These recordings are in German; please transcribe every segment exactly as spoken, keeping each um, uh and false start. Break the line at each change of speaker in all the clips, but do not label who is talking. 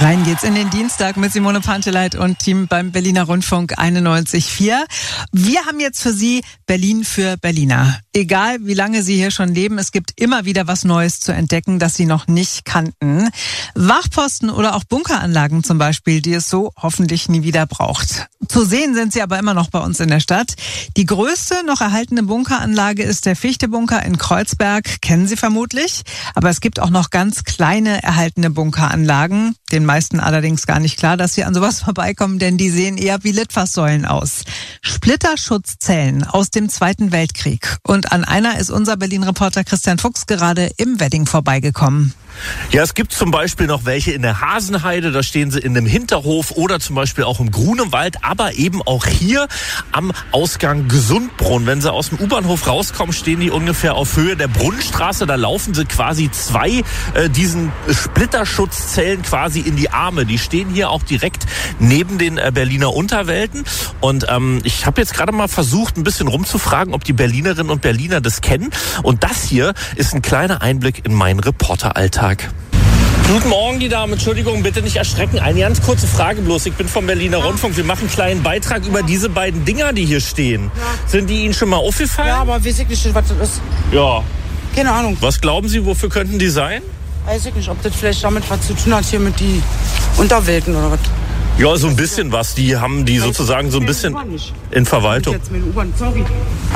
Rein geht's in den Dienstag mit Simone Panteleit und Team beim Berliner Rundfunk einundneunzig Komma vier. Wir haben jetzt für Sie Berlin für Berliner. Egal, wie lange Sie hier schon leben, es gibt immer wieder was Neues zu entdecken, das Sie noch nicht kannten. Wachposten oder auch Bunkeranlagen zum Beispiel, die es so hoffentlich nie wieder braucht. Zu sehen sind sie aber immer noch bei uns in der Stadt. Die größte noch erhaltene Bunkeranlage ist der Fichte-Bunker in Kreuzberg, kennen Sie vermutlich. Aber es gibt auch noch ganz kleine erhaltene Bunkeranlagen. Den meisten allerdings gar nicht klar, dass sie an sowas vorbeikommen, denn die sehen eher wie Litfaßsäulen aus. Splitterschutzzellen aus dem Zweiten Weltkrieg. Und an einer ist unser Berlin-Reporter Christian Fuchs gerade im Wedding vorbeigekommen.
Ja, es gibt zum Beispiel noch welche in der Hasenheide, da stehen sie in einem Hinterhof oder zum Beispiel auch im Grunewald, aber eben auch hier am Ausgang Gesundbrunn. Wenn Sie aus dem U-Bahnhof rauskommen, stehen die ungefähr auf Höhe der Brunnenstraße. Da laufen sie quasi zwei äh, diesen Splitterschutzzellen quasi in die Arme. Die stehen hier auch direkt neben den äh, Berliner Unterwelten. Und ähm, ich habe jetzt gerade mal versucht, ein bisschen rumzufragen, ob die Berlinerinnen und Berliner das kennen. Und das hier ist ein kleiner Einblick in meinen Reporteralltag. Guten Morgen, die Damen. Entschuldigung, bitte nicht erschrecken. Eine ganz kurze Frage bloß. Ich bin vom Berliner ja. Rundfunk. Wir machen einen kleinen Beitrag über diese beiden Dinger, die hier stehen. Ja. Sind die Ihnen schon mal aufgefallen?
Ja, aber weiß ich nicht, was das ist.
Ja.
Keine Ahnung.
Was glauben Sie, wofür könnten die sein?
Weiß ich nicht, ob das vielleicht damit was zu tun hat, hier mit die Unterwelten oder was.
Ja, so ein bisschen was. Die haben die sozusagen so ein bisschen in Verwaltung.
Jetzt mit U-Bahn, sorry.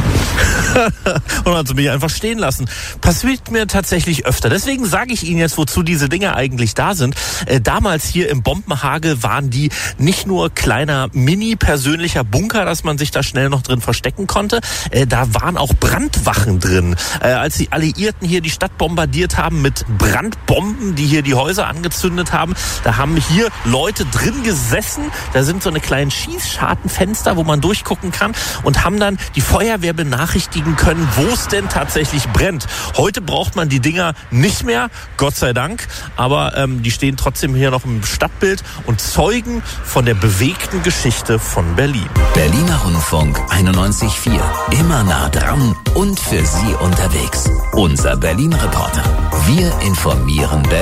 Und hat sie mich einfach stehen lassen. Passiert mir tatsächlich öfter. Deswegen sage ich Ihnen jetzt, wozu diese Dinger eigentlich da sind. Äh, damals hier im Bombenhagel waren die nicht nur kleiner mini-persönlicher Bunker, dass man sich da schnell noch drin verstecken konnte. Äh, da waren auch Brandwachen drin. Äh, als die Alliierten hier die Stadt bombardiert haben mit Brandbomben, die hier die Häuser angezündet haben, da haben hier Leute drin gesessen. Da sind so eine kleinen Schießschartenfenster, wo man durchgucken kann und haben dann die Feuerwehr benachrichtigt können, wo es denn tatsächlich brennt. Heute braucht man die Dinger nicht mehr, Gott sei Dank, aber ähm, die stehen trotzdem hier noch im Stadtbild und zeugen von der bewegten Geschichte von Berlin.
Berliner Rundfunk einundneunzig Komma vier. Immer nah dran und für Sie unterwegs. Unser Berlin-Reporter. Wir informieren Berlin.